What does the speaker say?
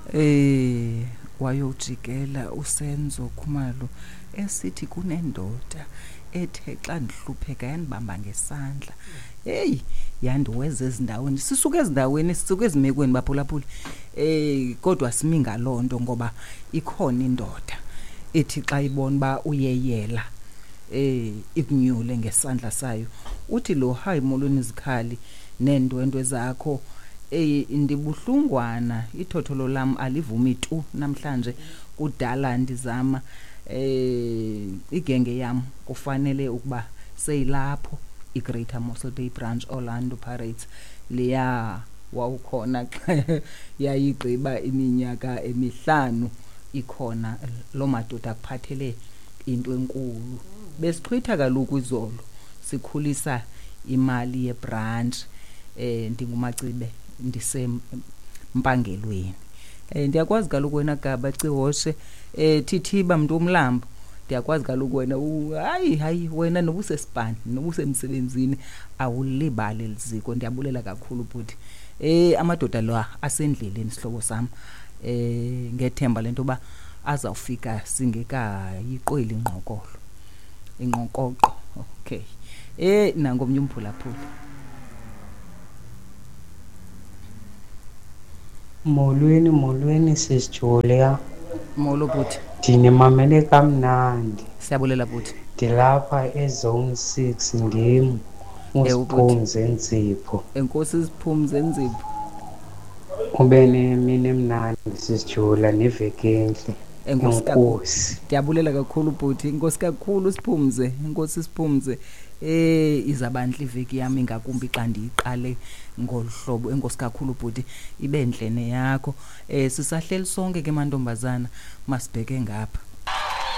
Wayojikela uSenzo Khumalo esithi kunendoda ethe xa ndihlupheka yanibamba ngesandla. Hey, yandiweza ezindaweni. Sisuke ezindaweni, sisuke ezimekweni baphulaphuli. Kodwa simi ngalonto ngoba ikhona indoda ethi xa ibona ba uyeyela ikunyule ngesandla sayo. Uthi lo hayi molweni izikhali nendwendwe zakho. Ndibuhlungwana ithotholo lam alivumi tu namhlanje kudala ndizama igenge yam kufanele ukuba seyilapho iGreater Mossel Bay Branch Orlando Pirates leya wawukhona xa yayigqiba iminyaka emihlanu ikhona lo madoda kuphathele into enkulu. Besichitha kaloku izolo sikhulisa imali yebranch ndinguMacibe ndisempangelweni. Ndiyakwazi kaloku wena Gaba Cihoshe Thithiba mntu umlambo. Ndiyakwazi kaloku wena hayi wena nobusesipani nobusemsebenzini awulibali liziko. Ndiyabulela kakhulu bhuti. Amadoda la asendleleni sihlobo sam. Ngethemba lento ba azawufika singekayiqweli ingqokoqo. Okay. Nangomnye umphulaphuli. Molweni sisijulia. Molo bhuti. Ndinimamele kamnandi. Siyabulela bhuti. Ndilapha eZone 6 ndim uSiphumze Nzipho. Enkosi Siphumze Nzipho. Ube nemini emnandi sisijula neveki enhle. Enkosi. Ndiyabulela kakhulu bhuti. Inkosi kakhulu Siphumze. Inkosi Siphumze. Izabandla iveki yami ngakumbi xa ndiyiqale ngolhlobo. Enkosi kakhulu bhuti. Ibe ndlene yakho. Sisahleli sonke ke mantombazana masibheke ngapha.